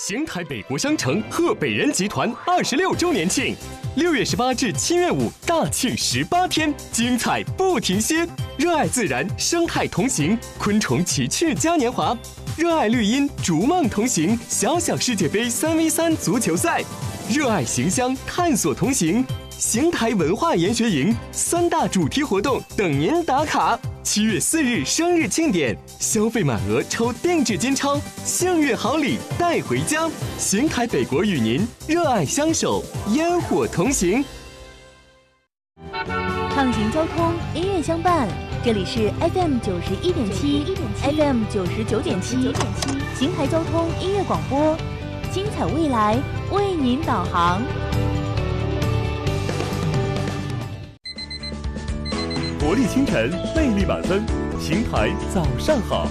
邢台北国商城贺北人集团26周年庆，6月18至7月5大庆18天，精彩不停歇。热爱自然，生态同行，昆虫奇趣嘉年华；热爱绿荫，逐梦同行，小小世界杯3v3足球赛；热爱形象，探索同行。邢台文化研学营3大主题活动等您打卡。7月4日生日庆典，消费满额抽定制金钞，幸运好礼带回家。邢台北国与您热爱相守，烟火同行。 畅行交通，音乐相伴。这里是 FM 91.7 FM 99.7邢台交通音乐广播，精彩未来为您导航。 活力清晨，魅力满分，邢台早上好。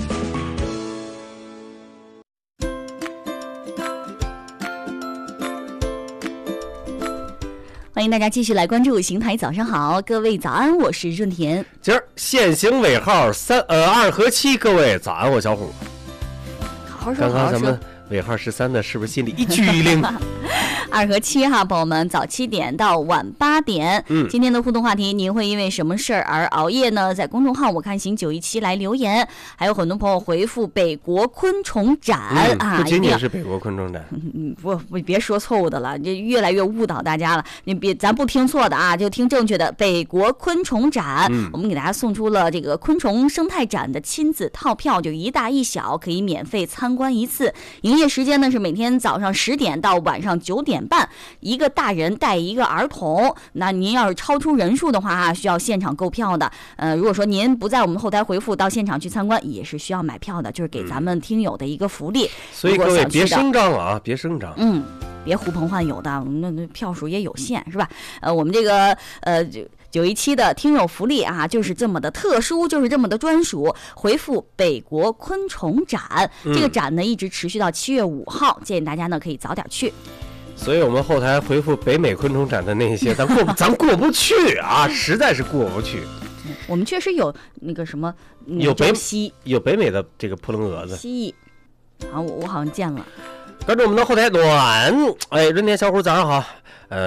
欢迎大家继续来关注邢台早上好，各位早安，我是润田。 今儿限行尾号2和7，各位早安，我小虎。 好好说， 刚刚咱们尾号13的，是不是心里一激灵 ？2和7哈，朋友们，早7点到晚8点。今天的互动话题，您会因为什么事儿而熬夜呢？在公众号我看行917来留言，还有很多朋友回复北国昆虫展啊， 不仅仅是北国昆虫展， 不别说错误的了，这越来越误导大家了。咱不听错的啊，就听正确的。北国昆虫展，我们给大家送出了这个昆虫生态展的亲子套票，就一大一小，可以免费参观一次。营业时间呢是每天早上10点到晚上9点半，一个大人带一个儿童。那您要是超出人数的话需要现场购票的。如果说您不在我们后台回复，到现场去参观也是需要买票的，就是给咱们听友的一个福利。 所以各位别声张啊，别声张。 别呼朋唤友的，那票数也有限，是吧？我们这个917的听友福利啊，就是这么的特殊，就是这么的专属。回复北国昆虫展，这个展呢一直持续到7月5号，建议大家呢可以早点去。 所以我们后台回复北美昆虫展的那些，咱过不去啊，实在是过不去。 我们确实有那个什么， 有北美的这个扑棱蛾子、 蜥蜴，我好像见了。 关注我们的后台暖，润田小虎早上好。